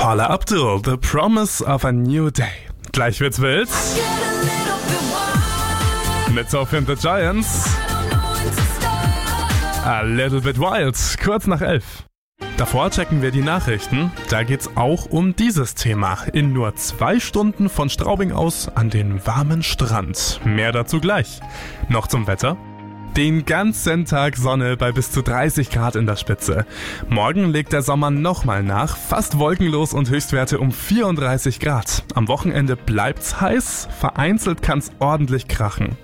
Paula Abdul, The Promise of a New Day. Gleich wird's wild. Mit Sophie and the Giants. A Little Bit Wild, kurz nach 11. Davor checken wir die Nachrichten. Da geht's auch um dieses Thema. In nur 2 Stunden von Straubing aus an den warmen Strand. Mehr dazu gleich. Noch zum Wetter. Den ganzen Tag Sonne bei bis zu 30 Grad in der Spitze. Morgen legt der Sommer nochmal nach, fast wolkenlos und Höchstwerte um 34 Grad. Am Wochenende bleibt's heiß, vereinzelt kann's ordentlich krachen.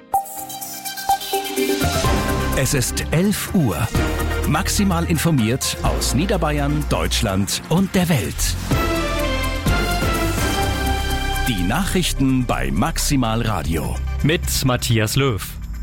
Es ist 11 Uhr. Maximal informiert aus Niederbayern, Deutschland und der Welt. Die Nachrichten bei Maximal Radio. Mit Matthias Löw.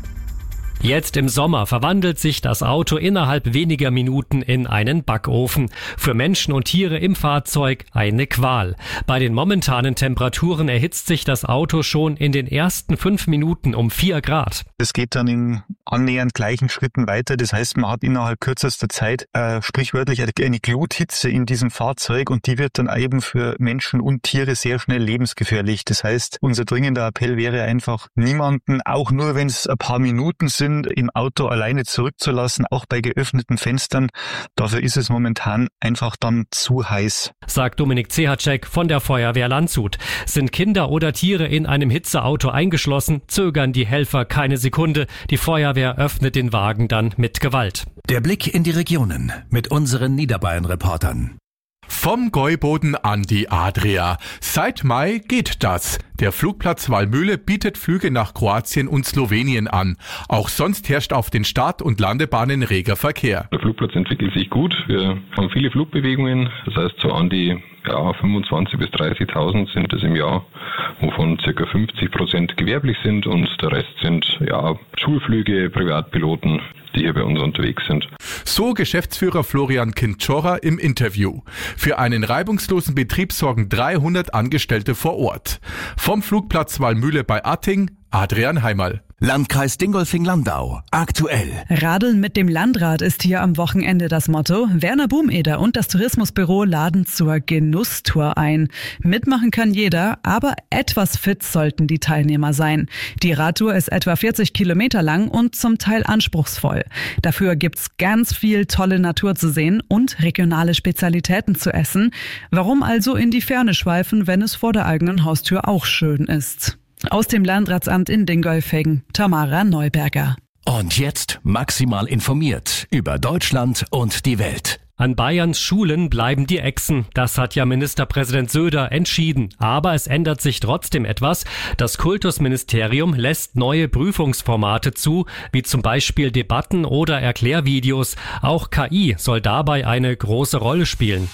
Jetzt im Sommer verwandelt sich das Auto innerhalb weniger Minuten in einen Backofen. Für Menschen und Tiere im Fahrzeug eine Qual. Bei den momentanen Temperaturen erhitzt sich das Auto schon in den ersten 5 Minuten um 4 Grad. Es geht dann in annähernd gleichen Schritten weiter. Das heißt, man hat innerhalb kürzester Zeit sprichwörtlich eine Gluthitze in diesem Fahrzeug und die wird dann eben für Menschen und Tiere sehr schnell lebensgefährlich. Das heißt, unser dringender Appell wäre einfach, niemanden, auch nur wenn es ein paar Minuten sind, im Auto alleine zurückzulassen, auch bei geöffneten Fenstern. Dafür ist es momentan einfach dann zu heiß. Sagt Dominik Zehacek von der Feuerwehr Landshut. Sind Kinder oder Tiere in einem Hitzeauto eingeschlossen, zögern die Helfer keine Sekunde. Die Feuerwehr öffnet den Wagen dann mit Gewalt. Der Blick in die Regionen mit unseren Niederbayern-Reportern. Vom Gäuboden an die Adria. Seit Mai geht das. Der Flugplatz Walmühle bietet Flüge nach Kroatien und Slowenien an. Auch sonst herrscht auf den Start- und Landebahnen reger Verkehr. Der Flugplatz entwickelt sich gut. Wir haben viele Flugbewegungen. Das heißt, so an die 25.000 bis 30.000 sind es im Jahr, wovon ca. 50% gewerblich sind und der Rest sind Schulflüge, Privatpiloten, die hier bei uns unterwegs sind. So Geschäftsführer Florian Kinczora im Interview. Für einen reibungslosen Betrieb sorgen 300 Angestellte vor Ort. Vom Flugplatz Walmühle bei Atting, Adrian Heimerl. Landkreis Dingolfing-Landau. Aktuell. Radeln mit dem Landrad ist hier am Wochenende das Motto. Werner Bumeder und das Tourismusbüro laden zur Genusstour ein. Mitmachen kann jeder, aber etwas fit sollten die Teilnehmer sein. Die Radtour ist etwa 40 Kilometer lang und zum Teil anspruchsvoll. Dafür gibt's ganz viel tolle Natur zu sehen und regionale Spezialitäten zu essen. Warum also in die Ferne schweifen, wenn es vor der eigenen Haustür auch schön ist? Aus dem Landratsamt in Dingolfing, Tamara Neuberger. Und jetzt maximal informiert über Deutschland und die Welt. An Bayerns Schulen bleiben die Echsen. Das hat ja Ministerpräsident Söder entschieden. Aber es ändert sich trotzdem etwas. Das Kultusministerium lässt neue Prüfungsformate zu, wie zum Beispiel Debatten oder Erklärvideos. Auch KI soll dabei eine große Rolle spielen.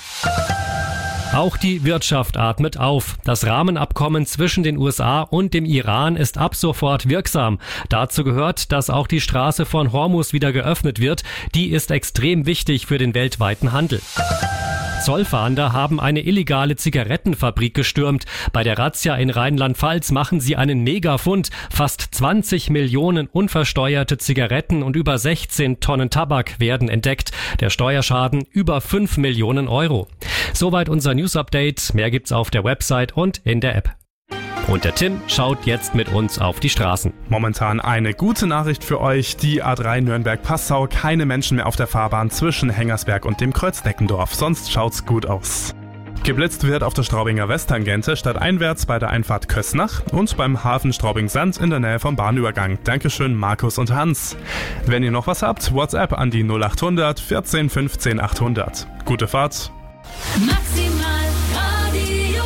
Auch die Wirtschaft atmet auf. Das Rahmenabkommen zwischen den USA und dem Iran ist ab sofort wirksam. Dazu gehört, dass auch die Straße von Hormuz wieder geöffnet wird. Die ist extrem wichtig für den weltweiten Handel. Zollfahnder haben eine illegale Zigarettenfabrik gestürmt. Bei der Razzia in Rheinland-Pfalz machen sie einen Megafund. Fast 20 Millionen unversteuerte Zigaretten und über 16 Tonnen Tabak werden entdeckt. Der Steuerschaden über 5 Millionen Euro. Soweit unser News-Update. Mehr gibt's auf der Website und in der App. Und der Tim schaut jetzt mit uns auf die Straßen. Momentan eine gute Nachricht für euch. Die A3 Nürnberg-Passau, keine Menschen mehr auf der Fahrbahn zwischen Hengersberg und dem Kreuzdeckendorf. Sonst schaut's gut aus. Geblitzt wird auf der Straubinger Westtangente stadteinwärts bei der Einfahrt Kösnach und beim Hafen Straubing-Sand in der Nähe vom Bahnübergang. Dankeschön Markus und Hans. Wenn ihr noch was habt, WhatsApp an die 0800 14 15 800. Gute Fahrt. Maximal Radio.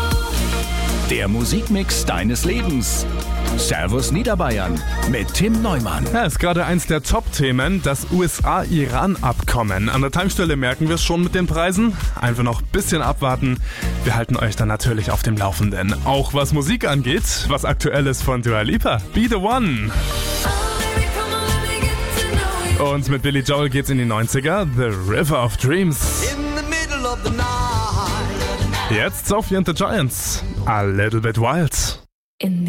Der Musikmix deines Lebens. Servus Niederbayern mit Tim Neumann. Ja, ist gerade eins der Top-Themen, das USA-Iran-Abkommen. An der Tankstelle merken wir es schon mit den Preisen. Einfach noch ein bisschen abwarten. Wir halten euch dann natürlich auf dem Laufenden. Auch was Musik angeht, was aktuell ist von Dua Lipa. Be the One. Und mit Billy Joel geht's in die 90er. The River of Dreams. Jetzt Sophie and the Giants. A Little Bit Wild.